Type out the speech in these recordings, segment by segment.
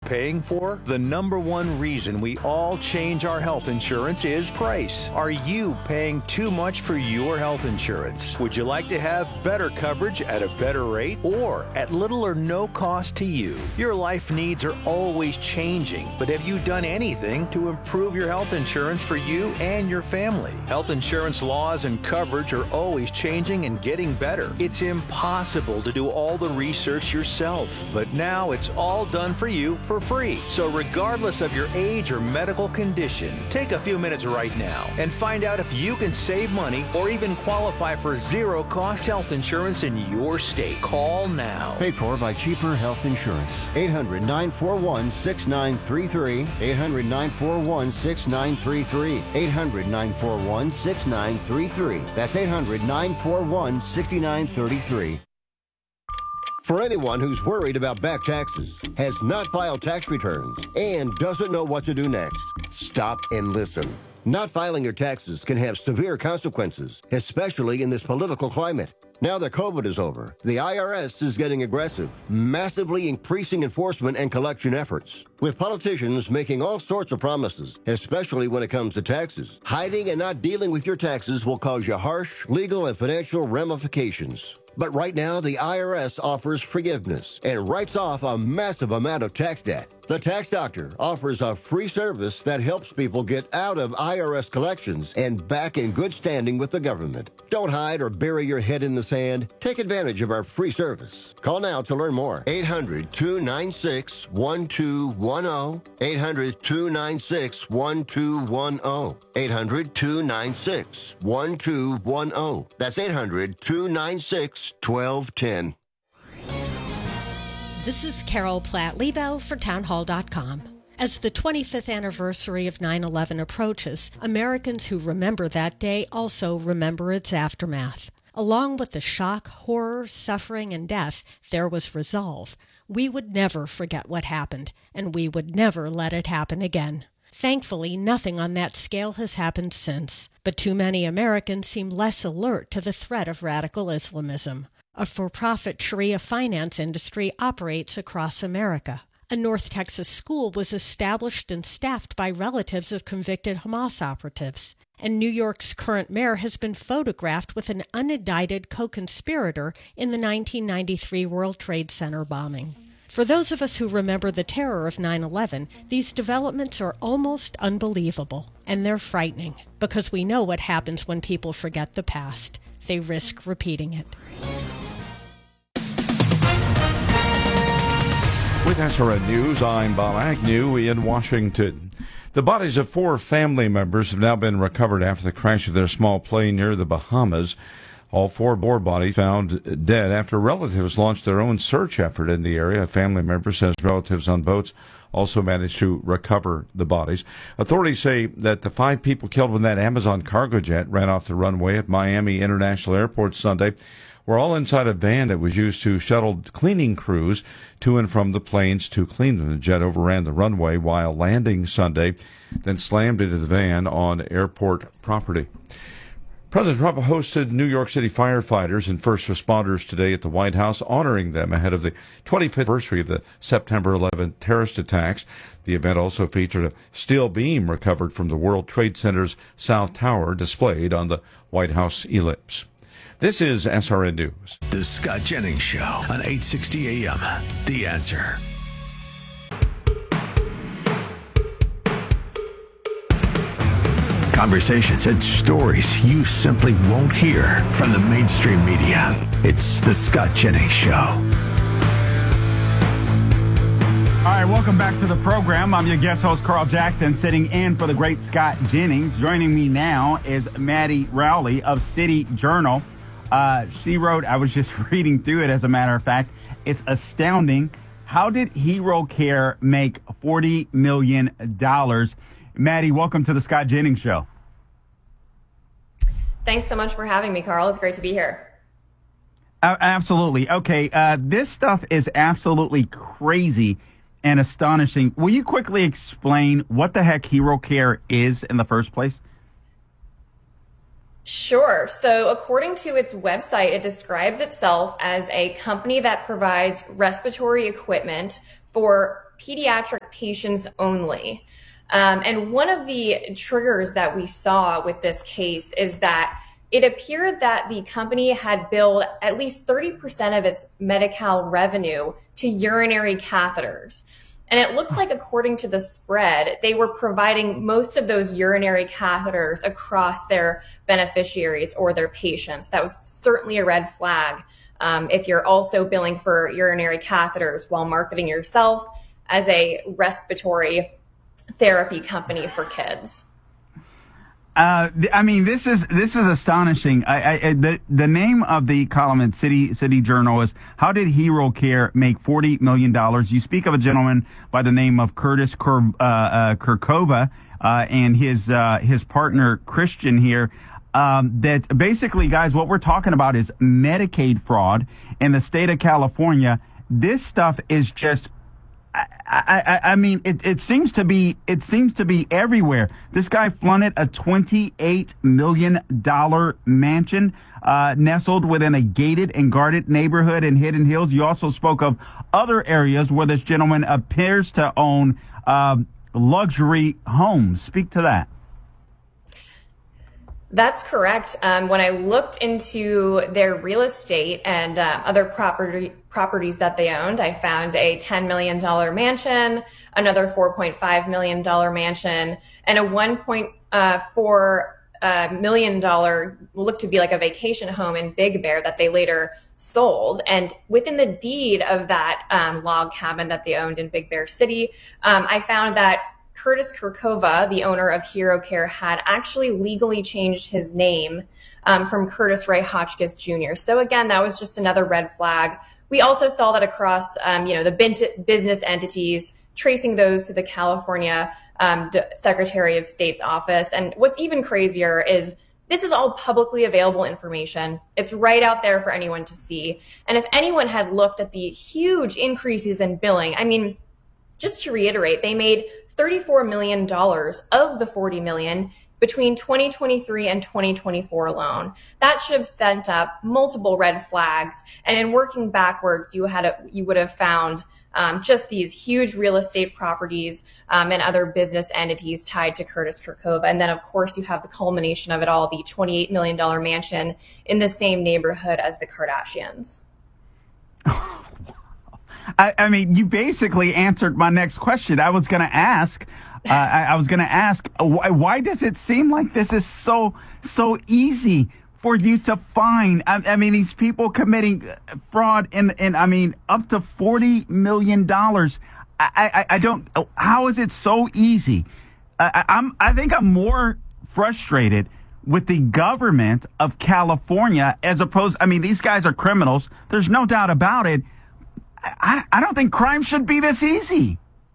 paying for? The number one reason we all change our health insurance is price. Are you paying too much for your health insurance? Would you like to have better coverage at a better rate or at little or no cost to you? Your life needs are always changing, but have you done anything to improve your health insurance for you and your family? Health insurance laws and coverage are always changing and getting better. It's impossible to do all the research yourself, but now it's all done for you for free. So regardless of your age or medical condition, take a few minutes right now and find out if you can save money or even qualify for zero-cost health insurance in your state. Call now. Paid for by Cheaper Health Insurance. 800-941-6933. 800-941-6933. 800-941-6933. That's 800-941-6933. For anyone who's worried about back taxes, has not filed tax returns, and doesn't know what to do next, stop and listen. Not filing your taxes can have severe consequences, especially in this political climate. Now that COVID is over, the IRS is getting aggressive, massively increasing enforcement and collection efforts. With politicians making all sorts of promises, especially when it comes to taxes, hiding and not dealing with your taxes will cause you harsh legal and financial ramifications. But right now, the IRS offers forgiveness and writes off a massive amount of tax debt. The Tax Doctor offers a free service that helps people get out of IRS collections and back in good standing with the government. Don't hide or bury your head in the sand. Take advantage of our free service. Call now to learn more. 800-296-1210. 800-296-1210. 800-296-1210. That's 800-296-1210. This is Carol Platt-Liebau for townhall.com. As the 25th anniversary of 9/11 approaches, Americans who remember that day also remember its aftermath. Along with the shock, horror, suffering, and death, there was resolve. We would never forget what happened, and we would never let it happen again. Thankfully, nothing on that scale has happened since, but too many Americans seem less alert to the threat of radical Islamism. A for-profit Sharia finance industry operates across America. A North Texas school was established and staffed by relatives of convicted Hamas operatives. And New York's current mayor has been photographed with an unindicted co-conspirator in the 1993 World Trade Center bombing. For those of us who remember the terror of 9/11, these developments are almost unbelievable. And they're frightening, because we know what happens when people forget the past. They risk repeating it. With SRN News, I'm Bob Agnew in Washington. The bodies of 4 family members have now been recovered after the crash of their small plane near the Bahamas. All 4 bodies found dead after relatives launched their own search effort in the area. A family member says relatives on boats also managed to recover the bodies. Authorities say that the 5 people killed when that Amazon cargo jet ran off the runway at Miami International Airport Sunday were all inside a van that was used to shuttle cleaning crews to and from the planes to clean them. The jet overran the runway while landing Sunday, then slammed into the van on airport property. President Trump hosted New York City firefighters and first responders today at the White House, honoring them ahead of the 25th anniversary of the September 11th terrorist attacks. The event also featured a steel beam recovered from the World Trade Center's South Tower displayed on the White House ellipse. This is SRN News. The Scott Jennings Show on 860 AM. The Answer. Conversations and stories you simply won't hear from the mainstream media. It's The Scott Jennings Show. All right, welcome back to the program. I'm your guest host, Carl Jackson, sitting in for the great Scott Jennings. Joining me now is Maddie Rowley of City Journal. She wrote, I was just reading through it, as a matter of fact, it's astounding. How did Hero Care make $40 million? Maddie, welcome to the Scott Jennings Show. Thanks so much for having me, Carl. It's great to be here. Absolutely. Okay, this stuff is absolutely crazy and astonishing. Will you quickly explain what the heck Hero Care is in the first place? Sure. So according to its website, it describes itself as a company that provides respiratory equipment for pediatric patients only. And one of the triggers that we saw with this case is that it appeared that the company had billed at least 30% of its Medi-Cal revenue to urinary catheters. And it looked like, according to the spread, they were providing most of those urinary catheters across their beneficiaries or their patients. That was certainly a red flag if you're also billing for urinary catheters while marketing yourself as a respiratory therapy company for kids. I mean, this is astonishing. The name of the column in City Journal is "How Did Hero Care Make $40 Million?" You speak of a gentleman by the name of Curtis Kurkova and his partner Christian here. That basically, guys, what we're talking about is Medicaid fraud in the state of California. This stuff is just. I mean, it seems to be everywhere. This guy flaunted a $28 million mansion nestled within a gated and guarded neighborhood in Hidden Hills. You also spoke of other areas where this gentleman appears to own luxury homes. Speak to that. That's correct. When I looked into their real estate and other properties that they owned, I found a $10 million mansion, another $4.5 million mansion, and a $1.4 million looked to be like a vacation home in Big Bear that they later sold. And within the deed of that log cabin that they owned in Big Bear City, I found that Curtis Kurkova, the owner of Hero Care, had actually legally changed his name from Curtis Ray Hotchkiss Jr. So again, that was just another red flag. We also saw that across, the business entities, tracing those to the California Secretary of State's office. And what's even crazier is this is all publicly available information. It's right out there for anyone to see. And if anyone had looked at the huge increases in billing, I mean, just to reiterate, they made $34 million of the $40 million between 2023 and 2024 alone. That should have sent up multiple red flags. And in working backwards, you would have found just these huge real estate properties and other business entities tied to Curtis Kurkova. And then, of course, you have the culmination of it all, the $28 million mansion in the same neighborhood as the Kardashians. I mean, you basically answered my next question. I was going to ask, why does it seem like this is so easy for you to find? I mean, these people committing fraud in I mean, up to $40 million. I don't, how is it so easy? I think I'm more frustrated with the government of California as opposed, I mean, these guys are criminals. There's no doubt about it. I don't think crime should be this easy.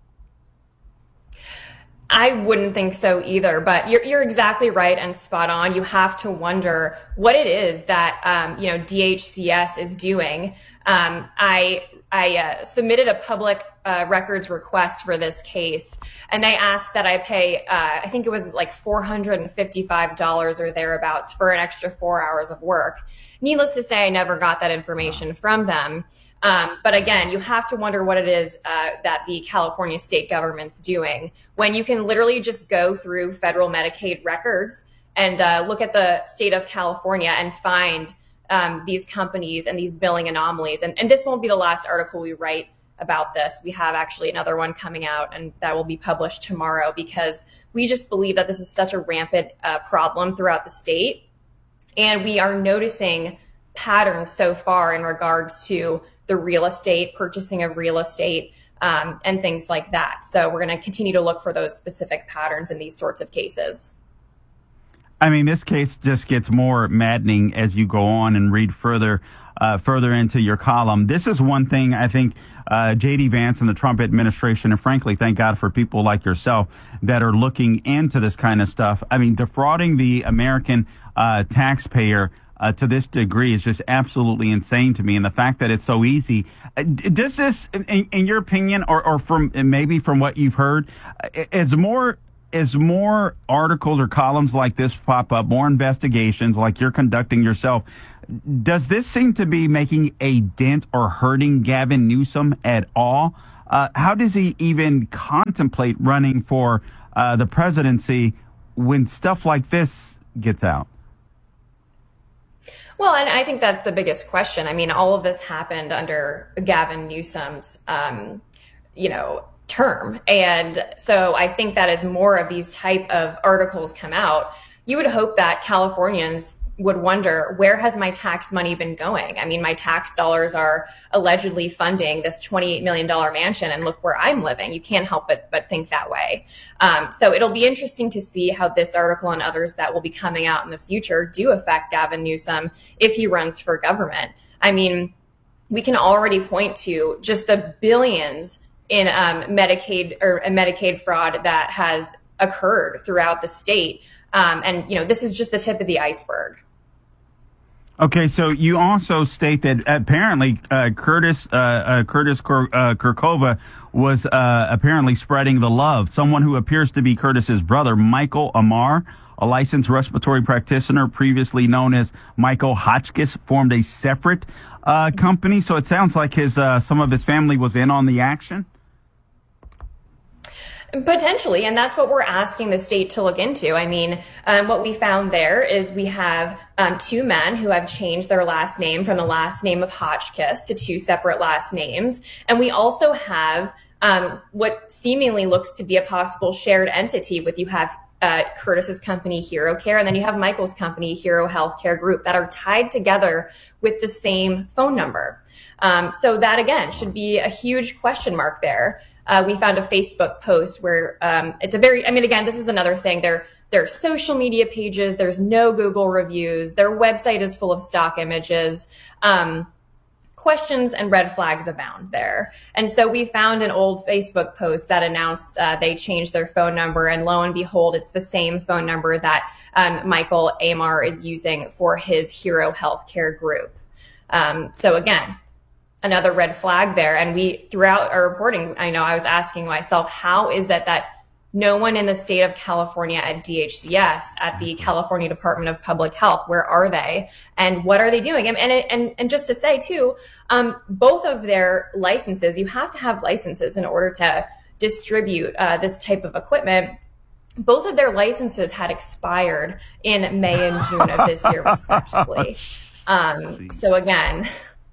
I wouldn't think so either, but you're exactly right and spot on. You have to wonder what it is that, DHCS is doing. I submitted a public records request for this case, and they asked that I pay, I think it was like $455 or thereabouts for an extra 4 hours of work. Needless to say, I never got that information from them. But again, you have to wonder what it is that the California state government's doing when you can literally just go through federal Medicaid records and look at the state of California and find these companies and these billing anomalies. And this won't be the last article we write about this. We have actually another one coming out, and that will be published tomorrow, because we just believe that this is such a rampant problem throughout the state. And we are noticing patterns so far in regards to the real estate, purchasing of real estate, and things like that. So we're going to continue to look for those specific patterns in these sorts of cases. I mean, this case just gets more maddening as you go on and read further into your column. This is one thing I think J.D. Vance and the Trump administration, and frankly, thank God for people like yourself that are looking into this kind of stuff. I mean, defrauding the American taxpayer to this degree is just absolutely insane to me. And the fact that it's so easy, does this, in your opinion, or from maybe from what you've heard, as more articles or columns like this pop up, more investigations like you're conducting yourself, does this seem to be making a dent or hurting Gavin Newsom at all? How does he even contemplate running for the presidency when stuff like this gets out? Well, and I think that's the biggest question. I mean, all of this happened under Gavin Newsom's, term. And so I think that as more of these type of articles come out, you would hope that Californians would wonder, where has my tax money been going? I mean, my tax dollars are allegedly funding this $28 million mansion, and look where I'm living. You can't help but think that way. So it'll be interesting to see how this article and others that will be coming out in the future do affect Gavin Newsom if he runs for government. I mean, we can already point to just the billions in Medicaid fraud that has occurred throughout the state. And this is just the tip of the iceberg. Okay, so you also state that apparently Curtis Kurkova was apparently spreading the love. Someone who appears to be Curtis's brother, Michael Amar, a licensed respiratory practitioner previously known as Michael Hotchkiss, formed a separate company. So it sounds like some of his family was in on the action. Potentially, and that's what we're asking the state to look into. I mean, what we found there is we have two men who have changed their last name from the last name of Hotchkiss to two separate last names. And we also have what seemingly looks to be a possible shared entity with you have Curtis's company, Hero Care, and then you have Michael's company, Hero Healthcare Group, that are tied together with the same phone number. So that, again, should be a huge question mark there. We found a Facebook post where this is another thing. There are social media pages. There's no Google reviews. Their website is full of stock images. Questions and red flags abound there. And so we found an old Facebook post that announced they changed their phone number. And lo and behold, it's the same phone number that Michael Amar is using for his Hero Healthcare Group. So again, another red flag there. And we, throughout our reporting, I was asking myself, how is it that no one in the state of California at DHCS, at the California Department of Public Health, where are they? And what are they doing? And just to say too, both of their licenses, you have to have licenses in order to distribute this type of equipment. Both of their licenses had expired in May and June of this year, respectively. So again,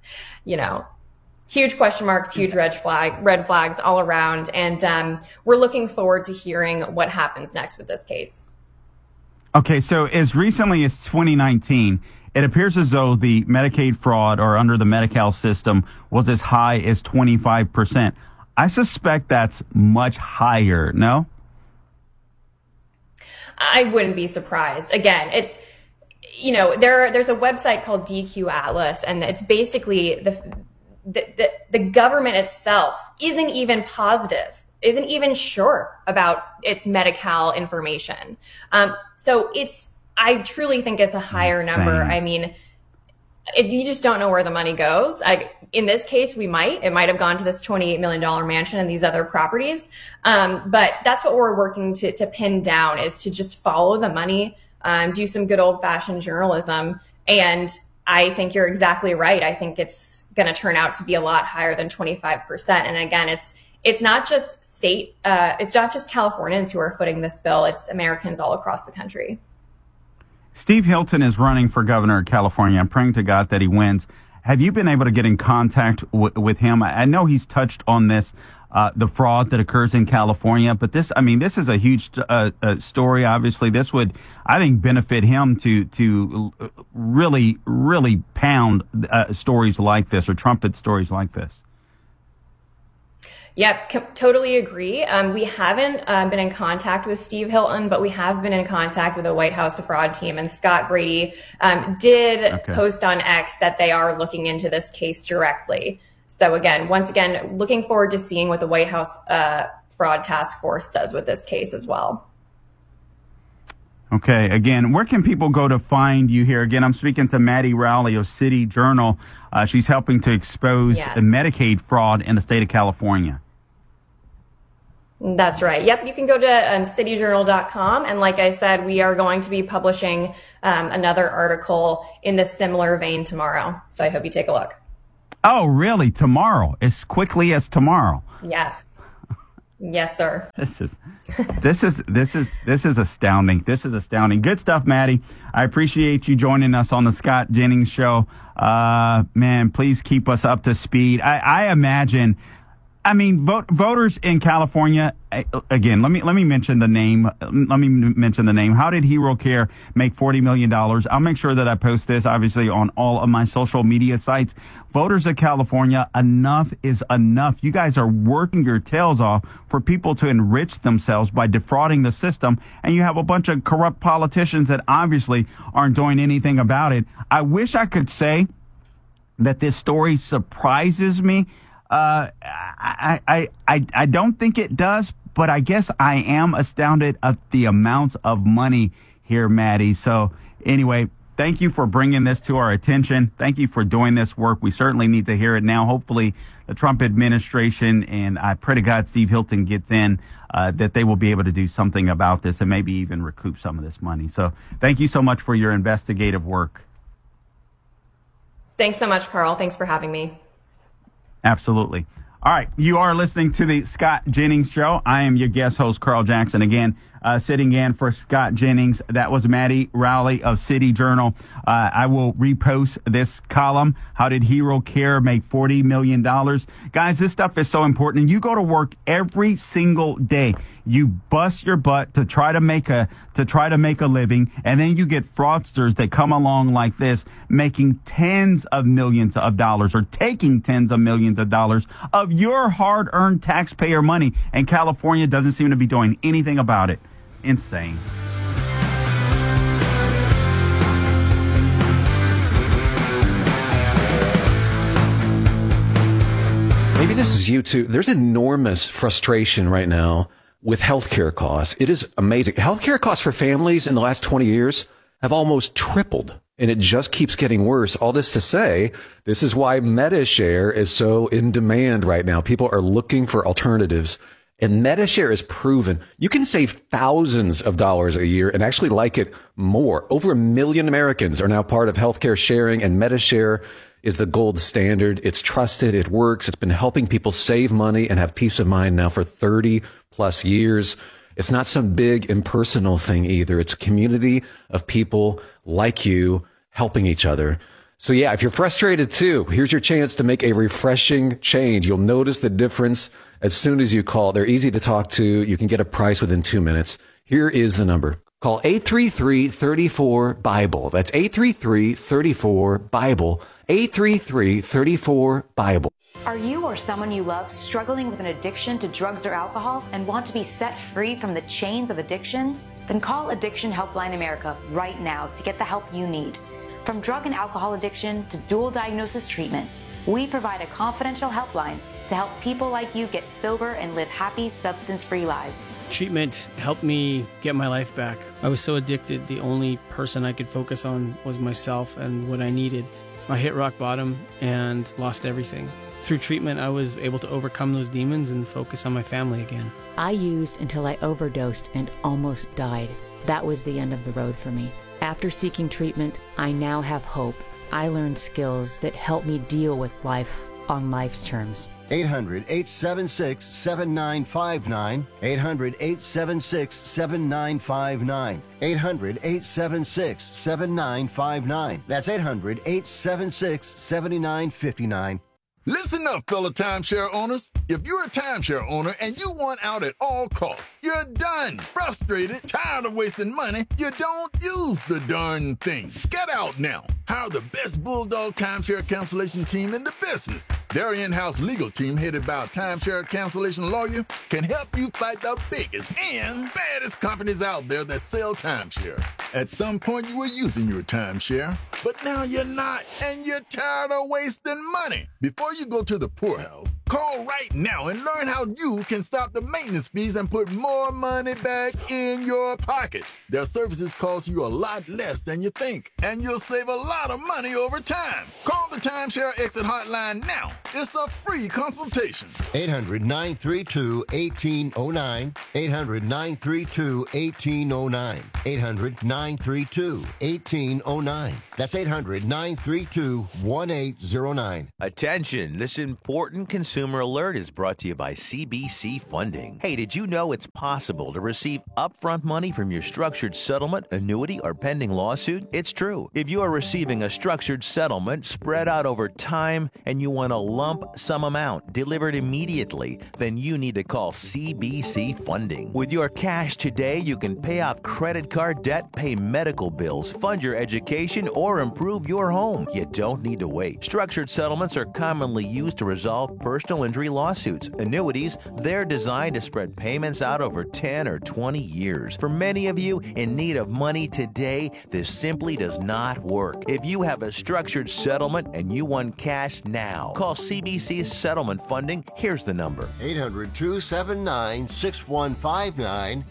huge question marks, huge red flags all around. And we're looking forward to hearing what happens next with this case. Okay, so as recently as 2019, it appears as though the Medicaid fraud or under the Medi-Cal system was as high as 25%. I suspect that's much higher, no? I wouldn't be surprised. Again, it's, there's a website called DQ Atlas, and it's basically the government itself isn't even positive, isn't even sure about its Medi-Cal information. So I truly think it's a higher number. I mean, you just don't know where the money goes. In this case, it might have gone to this $28 million mansion and these other properties. But that's what we're working to pin down, is to just follow the money, do some good old fashioned journalism. And I think you're exactly right. I think it's going to turn out to be a lot higher than 25%. And again, it's not just it's not just Californians who are footing this bill. It's Americans all across the country. Steve Hilton is running for governor of California. I'm praying to God that he wins. Have you been able to get in contact with him? I know he's touched on this, the fraud that occurs in California, but this is a huge story. Obviously, this would, I think, benefit him to really, really pound stories like this, or trumpet stories like this. Yep, totally agree. We haven't been in contact with Steve Hilton, but we have been in contact with the White House fraud team. And Scott Brady did post on X that they are looking into this case directly. So once again, looking forward to seeing what the White House fraud task force does with this case as well. Okay, again, where can people go to find you here? Again, I'm speaking to Maddie Rowley of City Journal. She's helping to expose the Medicaid fraud in the state of California. That's right. Yep, you can go to cityjournal.com. And like I said, we are going to be publishing another article in the similar vein tomorrow. So I hope you take a look. Oh, really? Tomorrow? As quickly as tomorrow? Yes. Yes, sir. This is astounding. This is astounding. Good stuff, Maddie. I appreciate you joining us on the Scott Jennings Show. Man, please keep us up to speed. I imagine, voters in California, again, let me mention the name. How did Hero Care make $40 million? I'll make sure that I post this, obviously, on all of my social media sites. Voters of California, enough is enough. You guys are working your tails off for people to enrich themselves by defrauding the system, and you have a bunch of corrupt politicians that obviously aren't doing anything about it. I wish I could say that this story surprises me. I don't think it does, but I guess I am astounded at the amounts of money here, Maddie. So anyway, thank you for bringing this to our attention. Thank you for doing this work. We certainly need to hear it now. Hopefully the Trump administration, and I pray to God Steve Hilton gets in, that they will be able to do something about this and maybe even recoup some of this money. So thank you so much for your investigative work. Thanks so much, Carl. Thanks for having me. Absolutely. All right. You are listening to the Scott Jennings Show. I am your guest host, Carl Jackson. Again, sitting in for Scott Jennings. That was Maddie Rowley of City Journal. I will repost this column. How did Hero Care make $40 million? Guys, this stuff is so important. You go to work every single day. You bust your butt to try to make a living, and then you get fraudsters that come along like this, making tens of millions of dollars or taking tens of millions of dollars of your hard-earned taxpayer money, and California doesn't seem to be doing anything about it. Insane. Maybe this is you too. There's enormous frustration right now with healthcare costs. It is amazing. Healthcare costs for families in the last 20 years have almost tripled, and it just keeps getting worse. All this to say, this is why MediShare is so in demand right now. People are looking for alternatives, and MediShare is proven. You can save thousands of dollars a year and actually like it more. Over 1 million Americans are now part of healthcare sharing, and MediShare is the gold standard. It's trusted. It works. It's been helping people save money and have peace of mind now for 30 plus years. It's not some big impersonal thing either. It's a community of people like you helping each other. So yeah, if you're frustrated too, here's your chance to make a refreshing change. You'll notice the difference as soon as you call. They're easy to talk to. You can get a price within 2 minutes. Here is the number. Call 833-34-BIBLE. That's 833-34-BIBLE. 833-34-BIBLE. Are you or someone you love struggling with an addiction to drugs or alcohol and want to be set free from the chains of addiction? Then call Addiction Helpline America right now to get the help you need. From drug and alcohol addiction to dual diagnosis treatment, we provide a confidential helpline to help people like you get sober and live happy, substance-free lives. Treatment helped me get my life back. I was so addicted, the only person I could focus on was myself and what I needed. I hit rock bottom and lost everything. Through treatment, I was able to overcome those demons and focus on my family again. I used until I overdosed and almost died. That was the end of the road for me. After seeking treatment, I now have hope. I learned skills that help me deal with life on life's terms. 800-876-7959. 800-876-7959. 800-876-7959. That's 800-876-7959. Listen up, fellow timeshare owners. If you're a timeshare owner and you want out at all costs, you're done, frustrated, tired of wasting money, you don't use the darn thing. Get out now. Hire the best Bulldog timeshare cancellation team in the business. Their in-house legal team, headed by a timeshare cancellation lawyer, can help you fight the biggest and baddest companies out there that sell timeshare. At some point, you were using your timeshare, but now you're not, and you're tired of wasting money. Before you go to the poorhouse, call right now and learn how you can stop the maintenance fees and put more money back in your pocket. Their services cost you a lot less than you think, and you'll save a lot of money over time. Call the Timeshare Exit Hotline now. It's a free consultation. 800-932-1809. 800-932-1809. 800-932-1809. That's 800-932-1809. Attention, this important consumer Consumer Alert is brought to you by CBC Funding. Hey, did you know it's possible to receive upfront money from your structured settlement, annuity, or pending lawsuit? It's true. If you are receiving a structured settlement spread out over time and you want a lump sum amount delivered immediately, then you need to call CBC Funding. With your cash today, you can pay off credit card debt, pay medical bills, fund your education, or improve your home. You don't need to wait. Structured settlements are commonly used to resolve personal injury lawsuits. Annuities, they're designed to spread payments out over 10 or 20 years. For many of you in need of money today, this simply does not work. If you have a structured settlement and you want cash now, call CBC's Settlement Funding. Here's the number. 800-279-6159.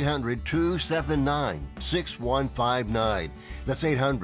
800-279-6159. That's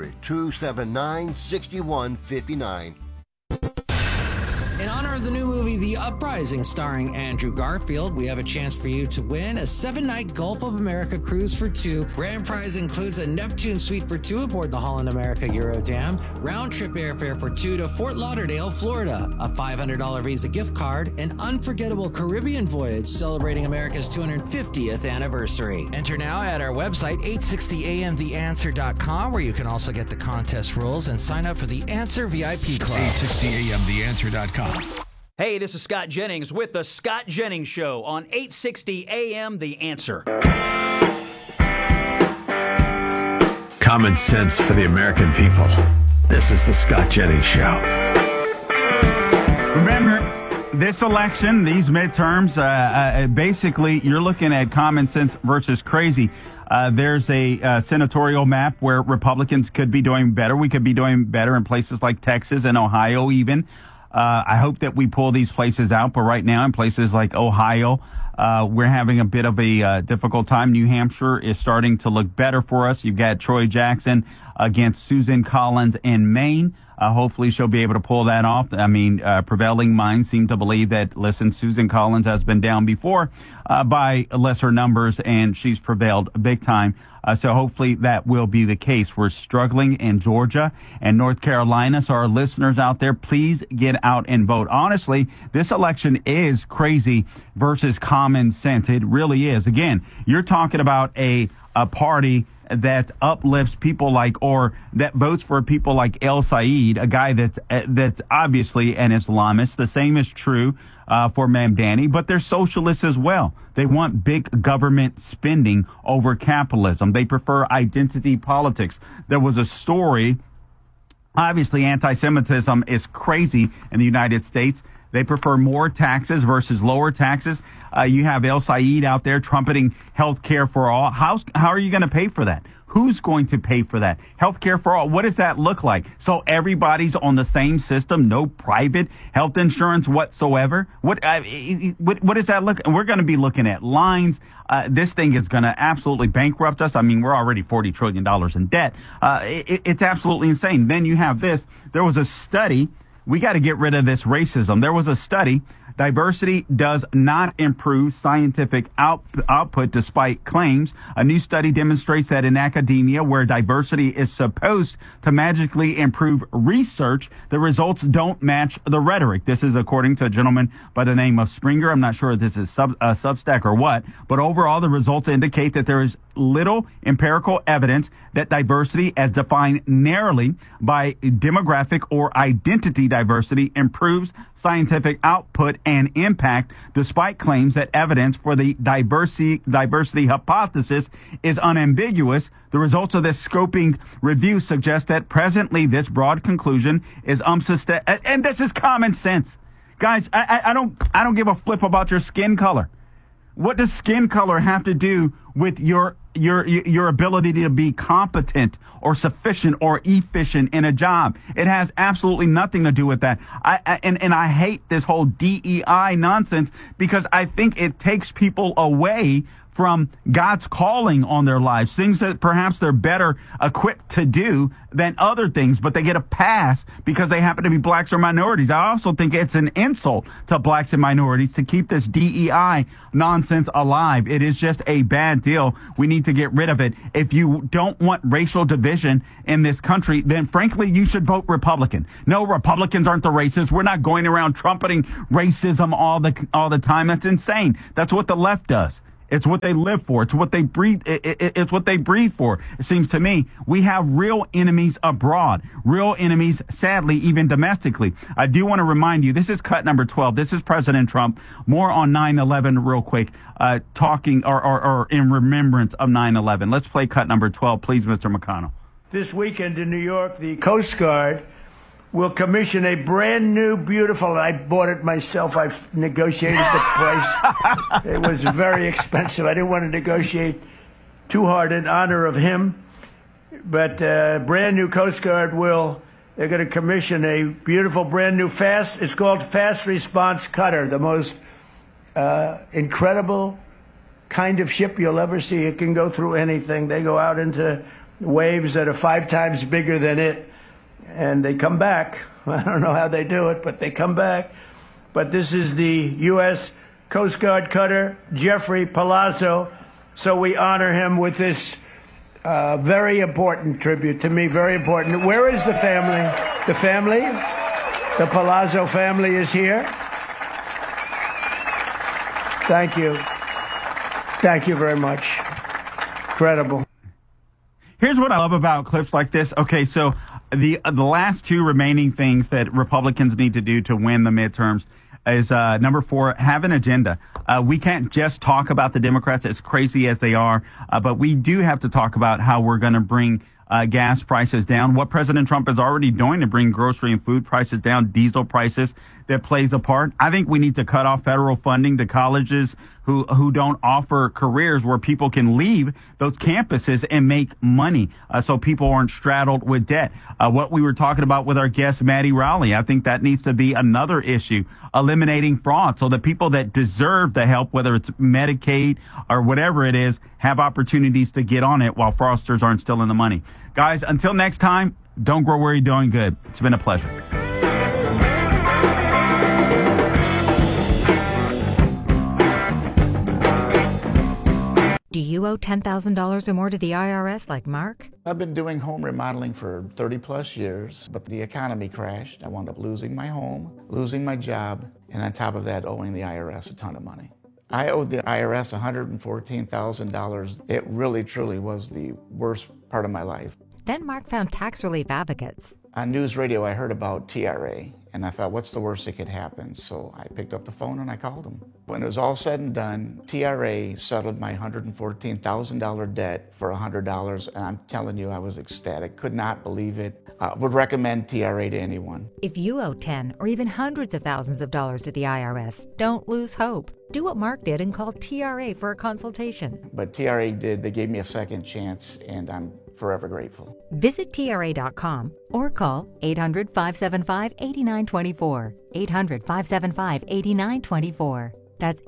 800-279-6159. In honor of the new movie The Uprising starring Andrew Garfield, we have a chance for you to win a 7-night Gulf of America cruise for two. Grand prize includes a Neptune suite for two aboard the Holland America Eurodam, round-trip airfare for two to Fort Lauderdale, Florida, a $500 Visa gift card, an unforgettable Caribbean voyage celebrating America's 250th anniversary. Enter now at our website, 860amtheanswer.com, where you can also get the contest rules and sign up for the Answer VIP Club. 860amtheanswer.com. Hey, this is Scott Jennings with The Scott Jennings Show on 860 AM The Answer. Common sense for the American people. This is The Scott Jennings Show. Remember, this election, these midterms, basically you're looking at common sense versus crazy. There's a senatorial map where Republicans could be doing better. We could be doing better in places like Texas and Ohio even. I hope that we pull these places out, but right now in places like Ohio, we're having a bit of a difficult time. New Hampshire is starting to look better for us. You've got Troy Jackson against Susan Collins in Maine. Hopefully she'll be able to pull that off. I mean, prevailing minds seem to believe that, listen, Susan Collins has been down before by lesser numbers, and she's prevailed big time. So hopefully that will be the case. We're struggling in Georgia and North Carolina. So our listeners out there, please get out and vote. Honestly, this election is crazy versus common sense. It really is. Again, you're talking about a party that uplifts people like, or that votes for people like El Said, a guy that's obviously an Islamist. The same is true for Mamdani, but they're socialists as well. They want big government spending over capitalism. They prefer identity politics. There was a story, obviously anti-Semitism is crazy in the United States. They prefer more taxes versus lower taxes. You have El Said out there trumpeting health care for all. How are you going to pay for that? Who's going to pay for that? Healthcare for all. What does that look like? So everybody's on the same system, no private health insurance whatsoever. What does that look? We're going to be looking at lines. This thing is going to absolutely bankrupt us. I mean, we're already $40 trillion in debt. It's absolutely insane. Then you have this. There was a study. We got to get rid of this racism. There was a study. Diversity does not improve scientific output despite claims. A new study demonstrates that in academia, where diversity is supposed to magically improve research, the results don't match the rhetoric. This is according to a gentleman by the name of Springer. I'm not sure if this is Substack or what, but overall, the results indicate that there is little empirical evidence that diversity, as defined narrowly by demographic or identity diversity, improves scientific output and impact, despite claims that evidence for the diversity hypothesis is unambiguous. The results of this scoping review suggest that presently this broad conclusion is unsustainable, and this is common sense. Guys, I don't give a flip about your skin color. What does skin color have to do with your ability to be competent or sufficient or efficient in a job? It has absolutely nothing to do with that. I hate this whole DEI nonsense because I think it takes people away from God's calling on their lives, things that perhaps they're better equipped to do than other things, but they get a pass because they happen to be blacks or minorities. I also think it's an insult to blacks and minorities to keep this DEI nonsense alive. It is just a bad bad deal. We need to get rid of it. If you don't want racial division in this country, then frankly, you should vote Republican. No, Republicans aren't the racists. We're not going around trumpeting racism all the time. That's insane. That's what the left does. It's what they live for. It's what they breathe. It's what they breathe for. It seems to me we have real enemies abroad, real enemies, sadly, even domestically. I do want to remind you, this is cut number 12. This is President Trump. More on 9/11 real quick, talking or in remembrance of 9/11. Let's play cut number 12, please, Mr. McConnell. This weekend in New York, the Coast Guard will commission a brand new, beautiful, and I bought it myself. I've negotiated the price. It was very expensive. I didn't want to negotiate too hard in honor of him. But brand new Coast Guard they're going to commission a beautiful, brand new it's called Fast Response Cutter, the most incredible kind of ship you'll ever see. It can go through anything. They go out into waves that are 5 times bigger than it. And they come back. I don't know how they do it, but they come back. But this is the U.S. Coast Guard cutter, Jeffrey Palazzo. So we honor him with this very important tribute. To me, very important. Where is the family? The family? The Palazzo family is here. Thank you. Thank you very much. Incredible. Here's what I love about clips like this. Okay, so the last 2 remaining things that Republicans need to do to win the midterms is number 4, have an agenda. We can't just talk about the Democrats, as crazy as they are, but we do have to talk about how we're going to bring gas prices down, what President Trump is already doing to bring grocery and food prices down, diesel prices, that plays a part. I think we need to cut off federal funding to colleges who don't offer careers where people can leave those campuses and make money, so people aren't straddled with debt. What we were talking about with our guest, Maddie Rowley, I think that needs to be another issue. Eliminating fraud so that people that deserve the help, whether it's Medicaid or whatever it is, have opportunities to get on it while fraudsters aren't stealing the money. Guys, until next time, don't grow weary doing good. It's been a pleasure. Do you owe $10,000 or more to the IRS like Mark? I've been doing home remodeling for 30 plus years, but the economy crashed. I wound up losing my home, losing my job, and on top of that, owing the IRS a ton of money. I owed the IRS $114,000. It really, truly was the worst part of my life. Then Mark found tax relief advocates. On news radio, I heard about TRA, and I thought, what's the worst that could happen? So I picked up the phone and I called them. When it was all said and done, TRA settled my $114,000 debt for $100, and I'm telling you, I was ecstatic. Could not believe it. Would recommend TRA to anyone. If you owe 10 or even hundreds of thousands of dollars to the IRS, don't lose hope. Do what Mark did and call TRA for a consultation. But TRA did. They gave me a second chance, and I'm forever grateful. Visit TRA.com or call 800-575-8924. 800-575-8924. That's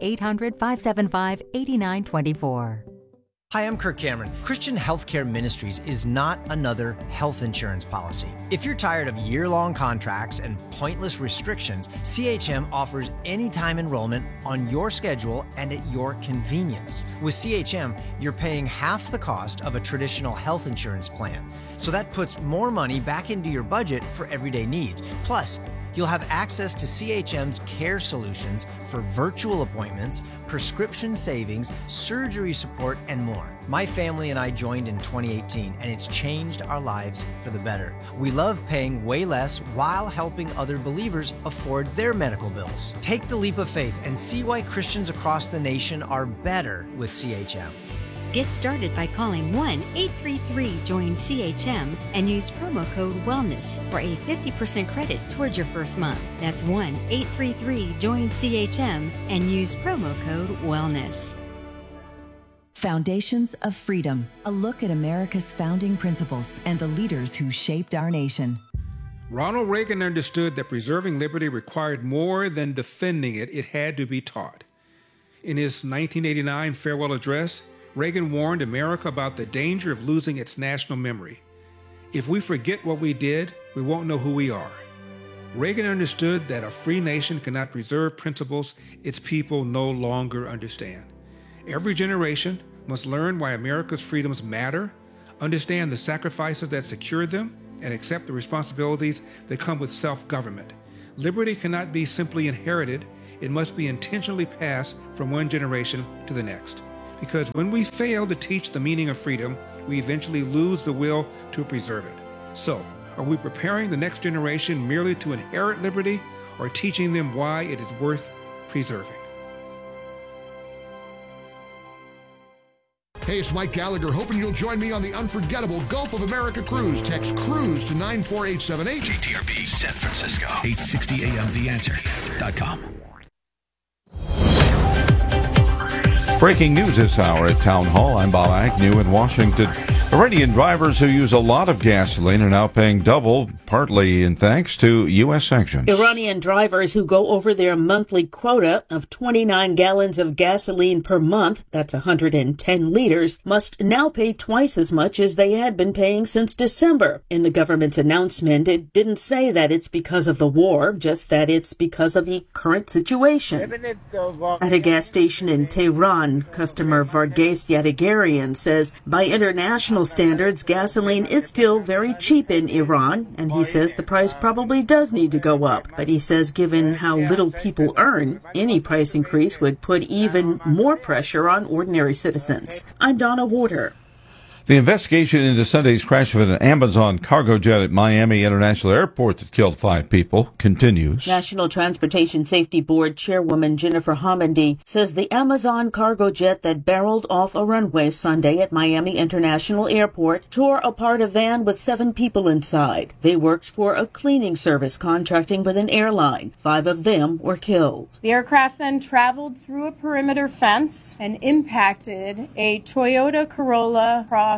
800-575-8924. Hi, I'm Kirk Cameron. Christian Healthcare Ministries is not another health insurance policy. If you're tired of year-long contracts and pointless restrictions, CHM offers anytime enrollment on your schedule and at your convenience. With CHM, you're paying half the cost of a traditional health insurance plan. So that puts more money back into your budget for everyday needs. Plus, you'll have access to CHM's care solutions for virtual appointments, prescription savings, surgery support, and more. My family and I joined in 2018, and it's changed our lives for the better. We love paying way less while helping other believers afford their medical bills. Take the leap of faith and see why Christians across the nation are better with CHM. Get started by calling 1-833-JOIN-CHM and use promo code WELLNESS for a 50% credit towards your first month. That's 1-833-JOIN-CHM and use promo code WELLNESS. Foundations of Freedom, a look at America's founding principles and the leaders who shaped our nation. Ronald Reagan understood that preserving liberty required more than defending it. It had to be taught. In his 1989 farewell address, Reagan warned America about the danger of losing its national memory. If we forget what we did, we won't know who we are. Reagan understood that a free nation cannot preserve principles its people no longer understand. Every generation, must learn why America's freedoms matter, understand the sacrifices that secure them, and accept the responsibilities that come with self-government. Liberty cannot be simply inherited. It must be intentionally passed from one generation to the next. Because when we fail to teach the meaning of freedom, we eventually lose the will to preserve it. So, are we preparing the next generation merely to inherit liberty, or teaching them why it is worth preserving? Hey, it's Mike Gallagher, hoping you'll join me on the unforgettable Gulf of America cruise. Text CRUISE to 94878. KTRB San Francisco, 860 AM TheAnswer.com. Breaking news this hour at Town Hall. I'm Bob Agnew in Washington. Iranian drivers who use a lot of gasoline are now paying double, partly in thanks to U.S. sanctions. Iranian drivers who go over their monthly quota of 29 gallons of gasoline per month, that's 110 liters, must now pay twice as much as they had been paying since December. In the government's announcement, it didn't say that it's because of the war, just that it's because of the current situation. At a gas station in Tehran, customer Varghese Yadagarian says by international standards, gasoline is still very cheap in Iran, and he says the price probably does need to go up. But he says given how little people earn, any price increase would put even more pressure on ordinary citizens. I'm Donna Warder. The investigation into Sunday's crash of an Amazon cargo jet at Miami International Airport that killed 5 people continues. National Transportation Safety Board Chairwoman Jennifer Homendy says the Amazon cargo jet that barreled off a runway Sunday at Miami International Airport tore apart a van with 7 people inside. They worked for a cleaning service contracting with an airline. 5 of them were killed. The aircraft then traveled through a perimeter fence and impacted a Toyota Corolla Cross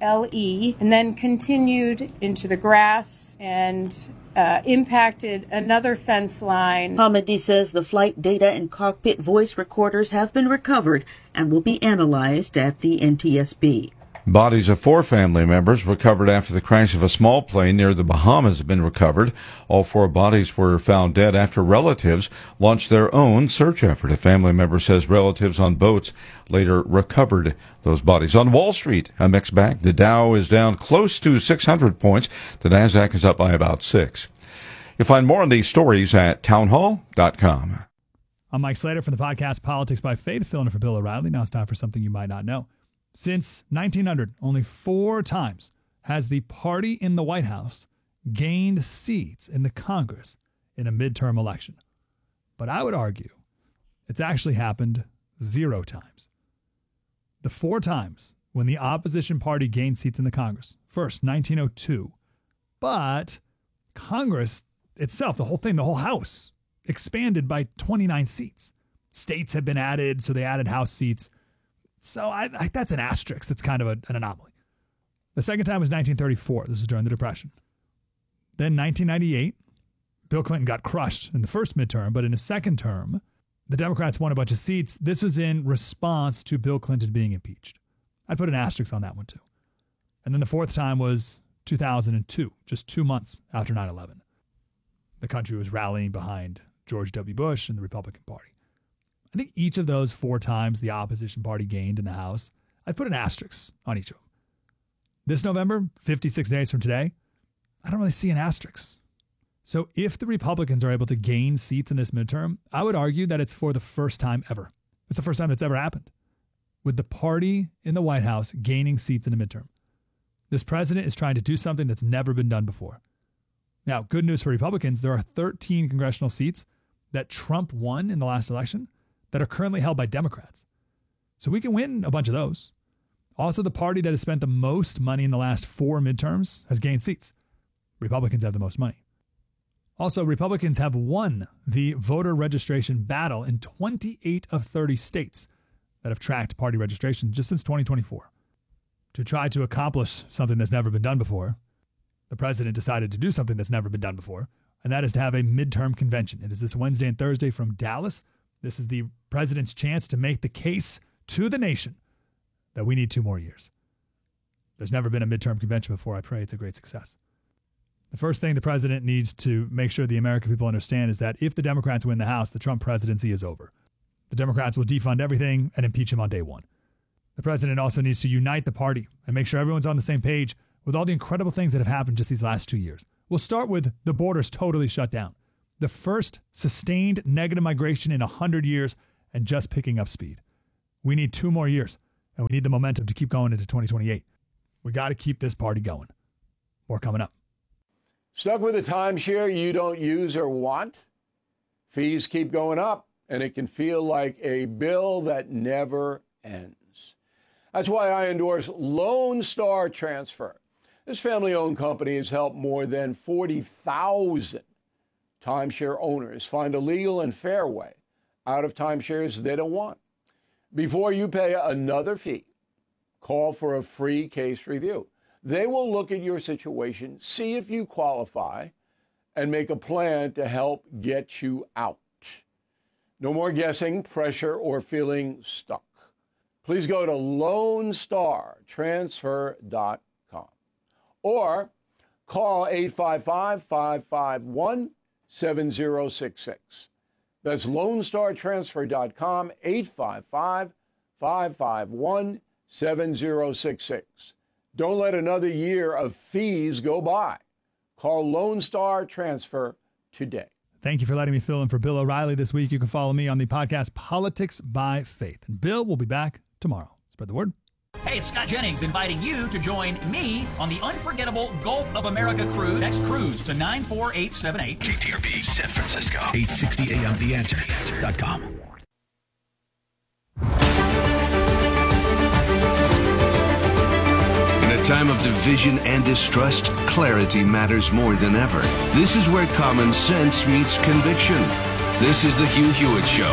LE and then continued into the grass and impacted another fence line. Homendy says the flight data and cockpit voice recorders have been recovered and will be analyzed at the NTSB. Bodies of 4 family members recovered after the crash of a small plane near the Bahamas have been recovered. All 4 bodies were found dead after relatives launched their own search effort. A family member says relatives on boats later recovered those bodies. On Wall Street, a mixed bag. The Dow is down close to 600 points. The Nasdaq is up by about 6. You'll find more on these stories at townhall.com. I'm Mike Slater from the podcast Politics by Faith, filling in for Bill O'Reilly. Now it's time for something you might not know. Since 1900, only 4 times has the party in the White House gained seats in the Congress in a midterm election. But I would argue it's actually happened 0 times. The 4 times when the opposition party gained seats in the Congress. First, 1902. But Congress itself, the whole thing, the whole House, expanded by 29 seats. States had been added, so they added House seats. So that's an asterisk. That's kind of an anomaly. The second time was 1934. This is during the Depression. Then 1998, Bill Clinton got crushed in the first midterm, but in his second term, the Democrats won a bunch of seats. This was in response to Bill Clinton being impeached. I'd put an asterisk on that one too. And then the fourth time was 2002, just 2 months after 9/11. The country was rallying behind George W. Bush and the Republican Party. I think each of those 4 times the opposition party gained in the House, I'd put an asterisk on each of them. This November, 56 days from today, I don't really see an asterisk. So if the Republicans are able to gain seats in this midterm, I would argue that it's for the first time ever. It's the first time that's ever happened, with the party in the White House gaining seats in a midterm. This president is trying to do something that's never been done before. Now, good news for Republicans, there are 13 congressional seats that Trump won in the last election that are currently held by Democrats. So we can win a bunch of those. Also, the party that has spent the most money in the last 4 midterms has gained seats. Republicans have the most money. Also, Republicans have won the voter registration battle in 28 of 30 states that have tracked party registration just since 2024. To try to accomplish something that's never been done before, the president decided to do something that's never been done before, and that is to have a midterm convention. It is this Wednesday and Thursday from Dallas. This is the president's chance to make the case to the nation that we need 2 more years. There's never been a midterm convention before. I pray it's a great success. The first thing the president needs to make sure the American people understand is that if the Democrats win the House, the Trump presidency is over. The Democrats will defund everything and impeach him on day 1. The president also needs to unite the party and make sure everyone's on the same page with all the incredible things that have happened just these last 2 years. We'll start with the borders totally shut down. The first sustained negative migration in 100 years and just picking up speed. We need 2 more years, and we need the momentum to keep going into 2028. We got to keep this party going. More coming up. Stuck with a timeshare you don't use or want? Fees keep going up, and it can feel like a bill that never ends. That's why I endorse Lone Star Transfer. This family-owned company has helped more than 40,000 timeshare owners find a legal and fair way out of timeshares they don't want. Before you pay another fee, call for a free case review. They will look at your situation, see if you qualify, and make a plan to help get you out. No more guessing, pressure, or feeling stuck. Please go to LoneStarTransfer.com or call 855-551-7066. That's LoneStarTransfer.com, 855-551-7066. Don't let another year of fees go by. Call Lone Star Transfer today. Thank you for letting me fill in for Bill O'Reilly this week. You can follow me on the podcast Politics by Faith. And Bill will be back tomorrow. Spread the word. Hey, it's Scott Jennings inviting you to join me on the unforgettable Gulf of America cruise. Text cruise to 94878. KTRB San Francisco. 860 AM TheAnswer.com. In a time of division and distrust, clarity matters more than ever. This is where common sense meets conviction. This is the Hugh Hewitt Show.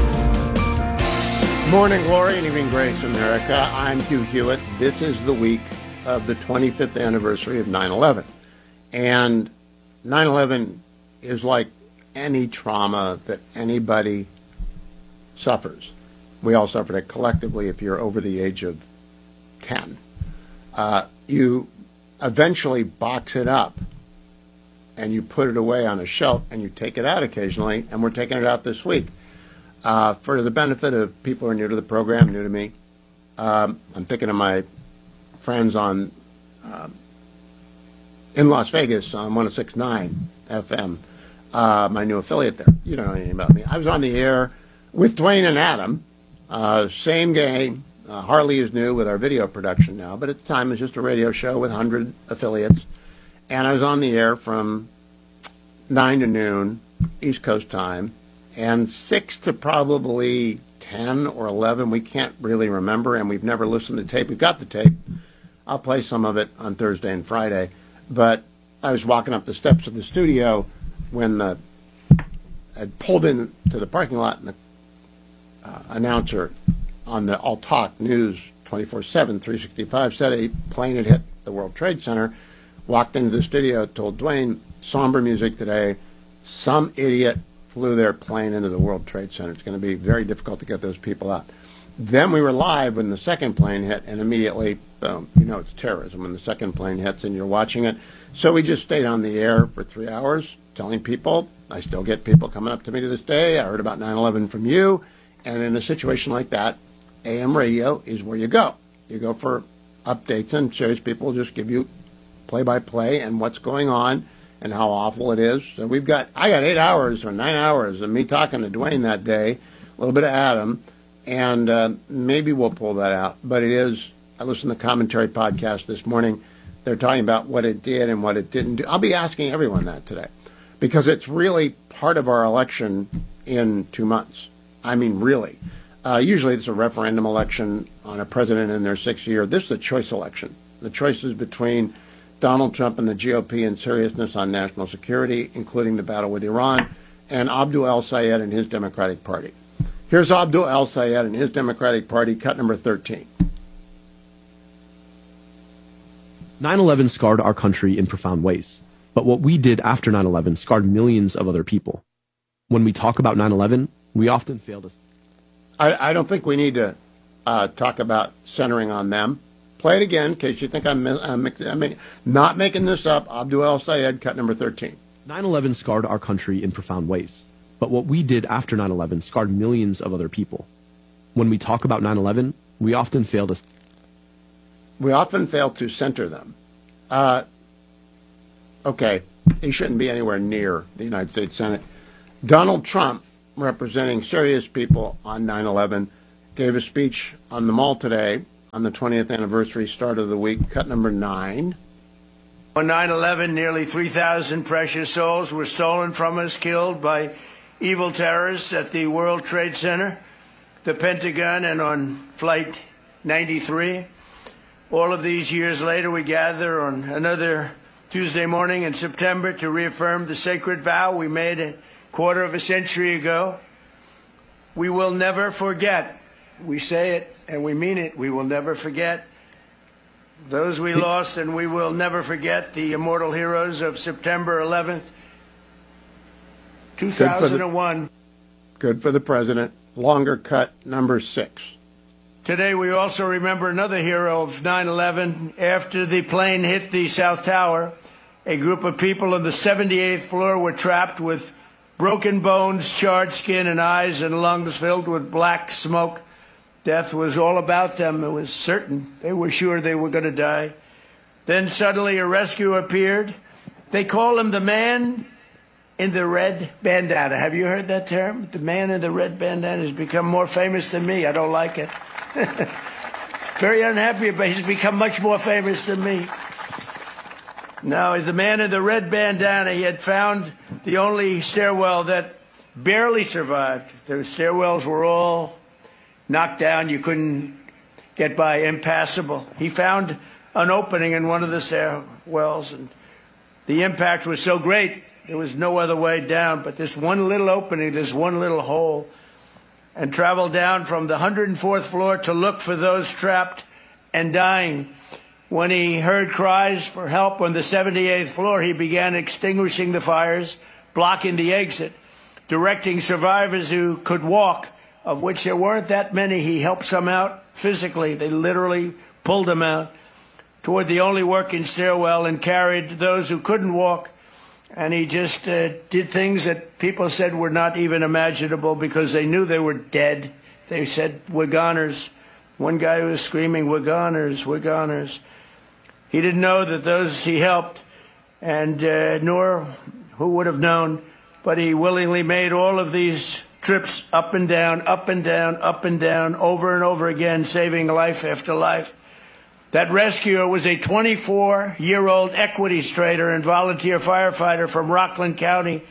Morning glory and evening grace, America. I'm Hugh Hewitt. This is the week of the 25th anniversary of 9/11. And 9/11 is like any trauma that anybody suffers. We all suffered it collectively if you're over the age of 10. You eventually box it up and you put it away on a shelf and you take it out occasionally, and we're taking it out this week. For the benefit of people who are new to the program, new to me, I'm thinking of my friends on in Las Vegas on 106.9 FM, my new affiliate there. You don't know anything about me. I was on the air with Dwayne and Adam, same game. Harley is new with our video production now, but at the time it was just a radio show with 100 affiliates. And I was on the air from 9 to noon, East Coast time, and 6 to probably 10 or 11. We can't really remember, and we've never listened to tape. We've got the tape. I'll play some of it on Thursday and Friday. But I was walking up the steps of the studio when I pulled into the parking lot, and the announcer on the All Talk News 24/7, 365 said a plane had hit the World Trade Center. Walked into the studio, told Dwayne, somber music today. Some idiot flew their plane into the World Trade Center. It's going to be very difficult to get those people out. Then we were live when the second plane hit, and immediately, boom, you know it's terrorism when the second plane hits and you're watching it. So we just stayed on the air for 3 hours telling people. I still get people coming up to me to this day. I heard about 9/11 from you. And in a situation like that, AM radio is where you go. You go for updates, and serious people just give you play-by-play and what's going on and how awful it is. So I got 8 hours or 9 hours of me talking to Dwayne that day, a little bit of Adam, and maybe we'll pull that out. But it is, I listened to the commentary podcast this morning. They're talking about what it did and what it didn't do. I'll be asking everyone that today because it's really part of our election in 2 months. I mean, really. Usually it's a referendum election on a president in their 6th year. This is a choice election. The choice is between Donald Trump and the GOP and seriousness on national security, including the battle with Iran, and Abdul El-Sayed and his Democratic Party. Here's Abdul El-Sayed and his Democratic Party, cut number 13. 9/11 scarred our country in profound ways. But what we did after 9/11 scarred millions of other people. When we talk about 9/11, we often fail to... I don't think we need to talk about centering on them. Play it again in case you think I'm not making this up. Abdul El-Sayed, cut number 13. 9/11 scarred our country in profound ways. But what we did after 9/11 scarred millions of other people. When we talk about 9/11, we often fail to center them. Okay, he shouldn't be anywhere near the United States Senate. Donald Trump, representing serious people on 9/11, gave a speech on the Mall today on the 20th anniversary, start of the week, cut number 9. On 9/11, nearly 3,000 precious souls were stolen from us, killed by evil terrorists at the World Trade Center, the Pentagon, and on Flight 93. All of these years later, we gather on another Tuesday morning in September to reaffirm the sacred vow we made a quarter of a century ago. We will never forget. We say it and we mean it. We will never forget those we lost, and we will never forget the immortal heroes of September 11th, 2001. Good for the president. Longer cut number 6. Today we also remember another hero of 9/11. After the plane hit the South Tower, a group of people on the 78th floor were trapped with broken bones, charred skin, and eyes and lungs filled with black smoke. Death was all about them. It was certain. They were sure they were going to die. Then suddenly a rescue appeared. They call him the man in the red bandana. Have you heard that term? The man in the red bandana has become more famous than me. I don't like it. Very unhappy, but he's become much more famous than me. Now, as the man in the red bandana, he had found the only stairwell that barely survived. The stairwells were all knocked down. You couldn't get by, impassable. He found an opening in one of the stairwells, and the impact was so great, there was no other way down but this one little opening, this one little hole, and traveled down from the 104th floor to look for those trapped and dying. When he heard cries for help on the 78th floor, he began extinguishing the fires, blocking the exit, directing survivors who could walk, of which there weren't that many. He helped some out physically. They literally pulled them out toward the only working stairwell and carried those who couldn't walk. And he just did things that people said were not even imaginable because they knew they were dead. They said, "We're goners." One guy was screaming, "We're goners, we're goners." He didn't know that those he helped, and nor who would have known, but he willingly made all of these trips up and down, up and down, up and down, over and over again, saving life after life. That rescuer was a 24-year-old equities trader and volunteer firefighter from Rockland County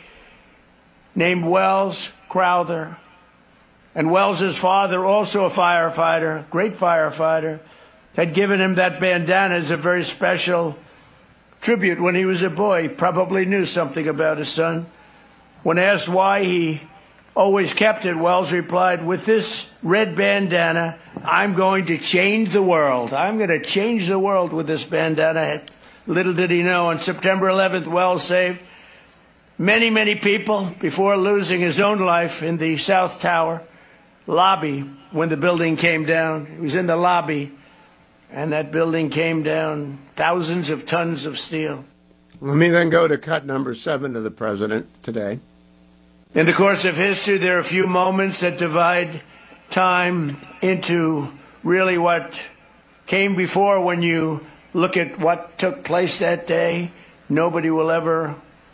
named Wells Crowther. And Wells's father, also a firefighter, great firefighter, had given him that bandana as a very special tribute when he was a boy. He probably knew something about his son. When asked why he always kept it, Wells replied, "With this red bandana, I'm going to change the world. I'm going to change the world with this bandana." Little did he know, on September 11th, Wells saved many, many people before losing his own life in the South Tower lobby when the building came down. He was in the lobby, and that building came down, thousands of tons of steel. Let me then go to cut number 7 to the president today. In the course of history, there are a few moments that divide time into really what came before. When you look at what took place that day, nobody will ever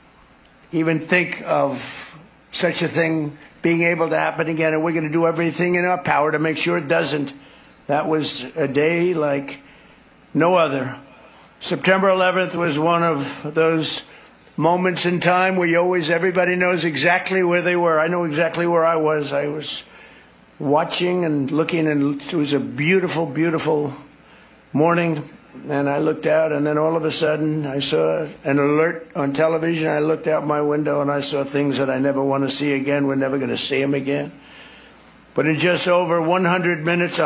even think of such a thing being able to happen again, and we're going to do everything in our power to make sure it doesn't. That was a day like no other. September 11th was one of those moments in time where everybody knows exactly where they were. I know exactly where I was. I was watching and looking, and it was a beautiful, beautiful morning. And I looked out, and then all of a sudden I saw an alert on television. I looked out my window, and I saw things that I never want to see again. We're never going to see them again. But in just over 100 minutes,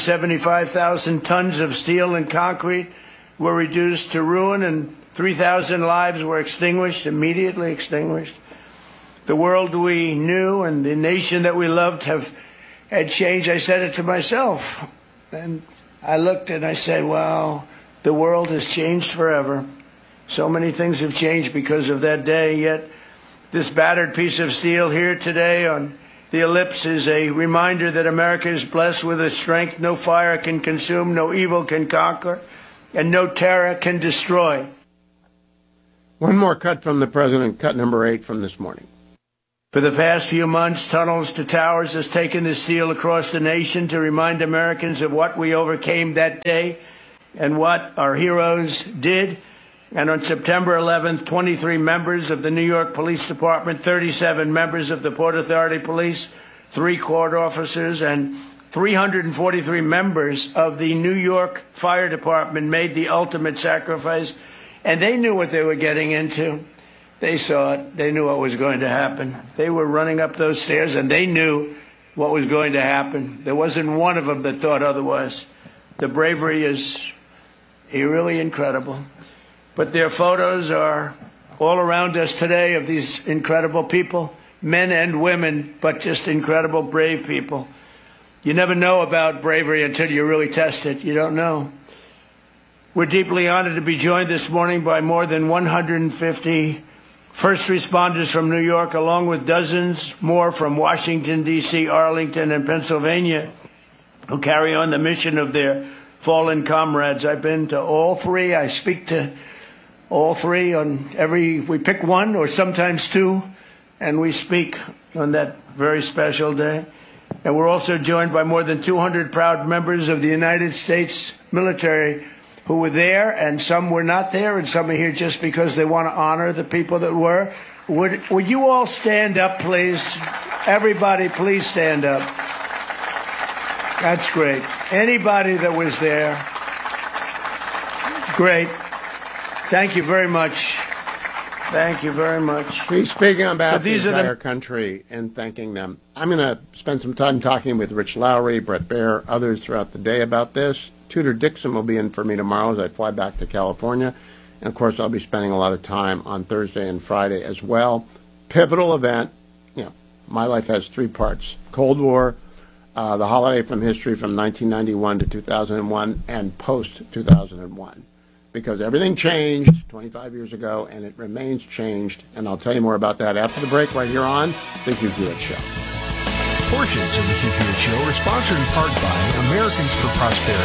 175,000 tons of steel and concrete were reduced to ruin, and 3,000 lives were extinguished, immediately extinguished. The world we knew and the nation that we loved had changed. I said it to myself. And I looked and I said, well, the world has changed forever. So many things have changed because of that day, yet this battered piece of steel here today on The ellipse is a reminder that America is blessed with a strength no fire can consume, no evil can conquer, and no terror can destroy. One more cut from the president, cut number 8 from this morning. For the past few months, Tunnels to Towers has taken the steel across the nation to remind Americans of what we overcame that day and what our heroes did. And on September 11th, 23 members of the New York Police Department, 37 members of the Port Authority Police, 3 court officers, and 343 members of the New York Fire Department made the ultimate sacrifice. And they knew what they were getting into. They saw it. They knew what was going to happen. They were running up those stairs, and they knew what was going to happen. There wasn't one of them that thought otherwise. The bravery is really incredible. But their photos are all around us today of these incredible people, men and women, but just incredible, brave people. You never know about bravery until you really test it. You don't know. We're deeply honored to be joined this morning by more than 150 first responders from New York, along with dozens more from Washington, D.C., Arlington, and Pennsylvania, who carry on the mission of their fallen comrades. I've been to all 3. I speak to all 3 on we pick one or sometimes 2, and we speak on that very special day. And we're also joined by more than 200 proud members of the United States military who were there, and some were not there, and some are here just because they want to honor the people that were. Would you all stand up, please? Everybody, please stand up. That's great. Anybody that was there. Great. Thank you very much. Thank you very much. He's speaking about the entire country and thanking them. I'm going to spend some time talking with Rich Lowry, Bret Baier, others throughout the day about this. Tudor Dixon will be in for me tomorrow as I fly back to California. And, of course, I'll be spending a lot of time on Thursday and Friday as well. Pivotal event. You know, my life has 3 parts. Cold War, the holiday from history from 1991 to 2001, and post-2001. Because everything changed 25 years ago, and it remains changed. And I'll tell you more about that after the break right here on The Hugh Hewitt Show. Portions of The Hugh Hewitt Show are sponsored in part by Americans for Prosperity.